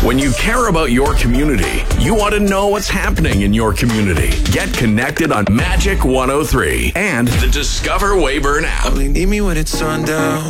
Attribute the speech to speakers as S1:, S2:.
S1: When you care about your community, you want to know what's happening in your community. Get connected on Magic 103 and the Discover Weyburn app.
S2: Only need me when it's sundown.